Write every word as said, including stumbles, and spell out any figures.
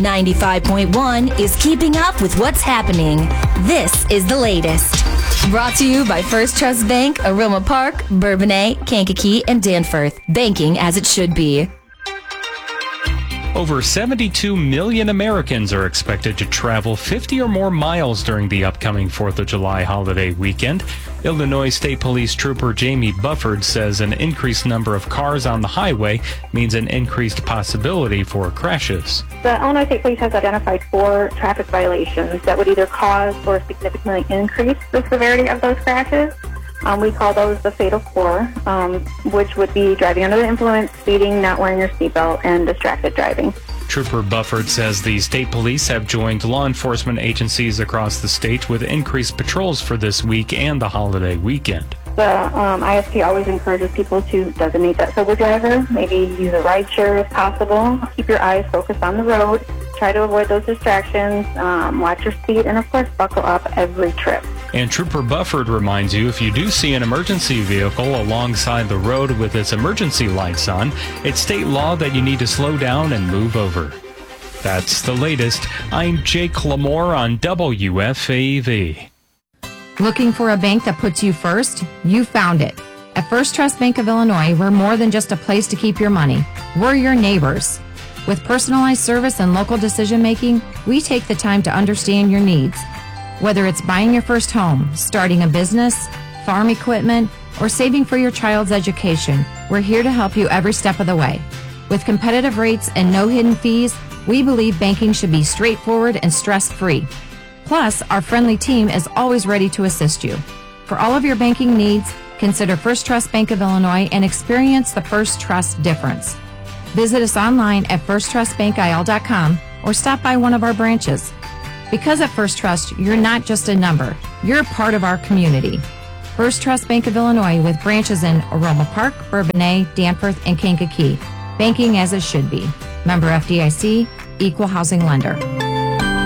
ninety-five point one is keeping up with what's happening. This is the latest. Brought to you by First Trust Bank, Aroma Park, Bourbonnais, Kankakee, and Danforth. Banking as it should be. Over seventy-two million Americans are expected to travel fifty or more miles during the upcoming fourth of July holiday weekend. Illinois State Police Trooper Jamie Bufford says an increased number of cars on the highway means an increased possibility for crashes. The Illinois State Police has identified four traffic violations that would either cause or significantly increase the severity of those crashes. Um, we call those the fatal four, um, which would be driving under the influence, speeding, not wearing your seatbelt, and distracted driving. Trooper Bufford says the state police have joined law enforcement agencies across the state with increased patrols for this week and the holiday weekend. The um, I S P always encourages people to designate that sober driver, maybe use a rideshare if possible. Keep your eyes focused on the road. Try to avoid those distractions, um, watch your speed, and of course buckle up every trip. And Trooper Bufford reminds you, if you do see an emergency vehicle alongside the road with its emergency lights on, it's state law that you need to slow down and move over. That's the latest. I'm Jake Lamore on W F A V. Looking for a bank that puts you first? You found it. At First Trust Bank of Illinois, we're more than just a place to keep your money. We're your neighbors. With personalized service and local decision-making, we take the time to understand your needs. Whether it's buying your first home, starting a business, farm equipment, or saving for your child's education, we're here to help you every step of the way. With competitive rates and no hidden fees, we believe banking should be straightforward and stress-free. Plus, our friendly team is always ready to assist you. For all of your banking needs, consider First Trust Bank of Illinois and experience the First Trust difference. Visit us online at first trust bank I L dot com or stop by one of our branches. Because at First Trust, you're not just a number, you're part of our community. First Trust Bank of Illinois with branches in Aroma Park, Bourbonnais, Danforth, and Kankakee. Banking as it should be. Member F D I C, Equal Housing Lender.